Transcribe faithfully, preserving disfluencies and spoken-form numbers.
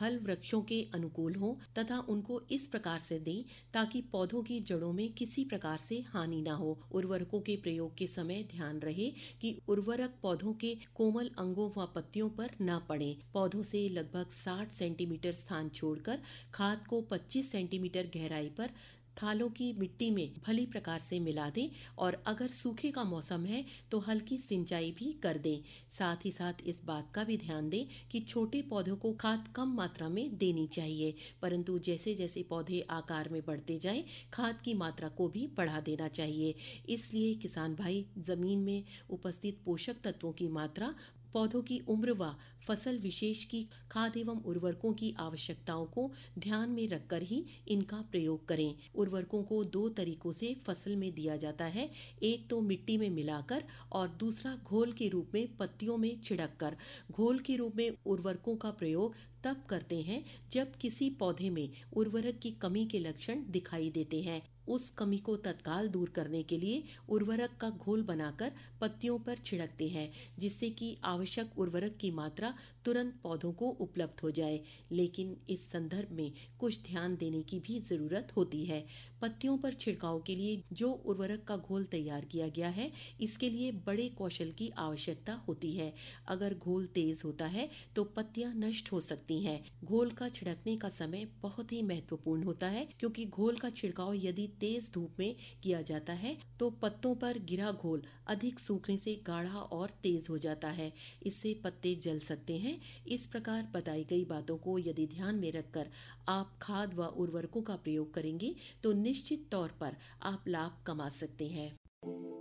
फल वृक्षों के अनुकूल हो तथा उनको इस प्रकार से दें ताकि पौधों की जड़ों में किसी प्रकार से हानि न हो। उर्वरकों के प्रयोग के समय ध्यान रहे कि उर्वरक पौधों के कोमल अंगों व पत्तियों पर न पड़े। पौधों से लगभग साठ सेंटीमीटर स्थान छोड़कर खाद को पच्चीस सेंटीमीटर गहराई पर थालों की मिट्टी में भली प्रकार से मिला दें और अगर सूखे का मौसम है तो हल्की सिंचाई भी कर दें। साथ ही साथ इस बात का भी ध्यान दें कि छोटे पौधों को खाद कम मात्रा में देनी चाहिए, परंतु जैसे जैसे पौधे आकार में बढ़ते जाएं, खाद की मात्रा को भी बढ़ा देना चाहिए। इसलिए किसान भाई जमीन में उपस्थित पोषक तत्वों की मात्रा, पौधों की उम्र व फसल विशेष की खाद एवं उर्वरकों की आवश्यकताओं को ध्यान में रखकर ही इनका प्रयोग करें। उर्वरकों को दो तरीकों से फसल में दिया जाता है, एक तो मिट्टी में मिलाकर और दूसरा घोल के रूप में पत्तियों में छिड़क कर। घोल के रूप में उर्वरकों का प्रयोग तब करते हैं जब किसी पौधे में उर्वरक की कमी के लक्षण दिखाई देते हैं। उस कमी को तत्काल दूर करने के लिए उर्वरक का घोल बनाकर पत्तियों पर छिड़कते हैं, जिससे कि आवश्यक उर्वरक की मात्रा तुरंत पौधों को उपलब्ध हो जाए। लेकिन इस संदर्भ में कुछ ध्यान देने की भी जरूरत होती है। पत्तियों पर छिड़काव के लिए जो उर्वरक का घोल तैयार किया गया है, इसके लिए बड़े कौशल की आवश्यकता होती है। अगर घोल तेज होता है तो पत्तियां नष्ट हो सकती हैं। घोल का छिड़कने का समय बहुत ही महत्वपूर्ण होता है, क्योंकि घोल का छिड़काव यदि तेज धूप में किया जाता है तो पत्तों पर गिरा घोल अधिक सूखने से गाढ़ा और तेज हो जाता है। इससे पत्ते जल सकते हैं। इस प्रकार बताई गई बातों को यदि ध्यान में रखकर आप खाद व उर्वरकों का प्रयोग करेंगे तो निश्चित तौर पर आप लाभ कमा सकते हैं।